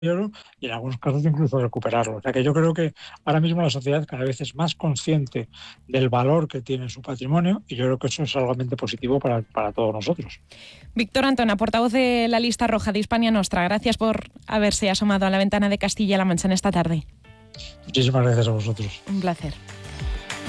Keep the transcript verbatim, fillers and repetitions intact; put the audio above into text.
y en algunos casos incluso recuperarlo. O sea que yo creo que ahora mismo la sociedad cada vez es más consciente del valor que tiene su patrimonio y yo creo que eso es algo realmente positivo para, para todos nosotros. Víctor Antona, portavoz de la lista roja de Hispania Nostra, gracias por haberse asomado a la ventana de Castilla-La Mancha en esta tarde. Muchísimas gracias a vosotros. Un placer.